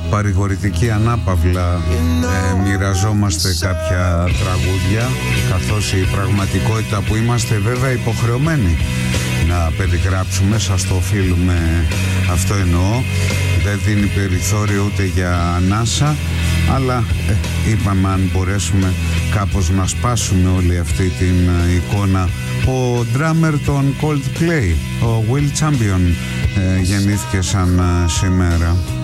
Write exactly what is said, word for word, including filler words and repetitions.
παρηγορητική ανάπαυλα ε, μοιραζόμαστε κάποια τραγούδια, καθώς η πραγματικότητα που είμαστε βέβαια υποχρεωμένοι να περιγράψουμε, σας το οφείλουμε, αυτό εννοώ, δεν δίνει περιθώριο ούτε για ανάσα, αλλά ε, είπαμε αν μπορέσουμε κάπως να σπάσουμε όλη αυτή την ε, εικόνα. Ο drummer των Coldplay, ο Will Champion, ε, γεννήθηκε σαν ε, σήμερα.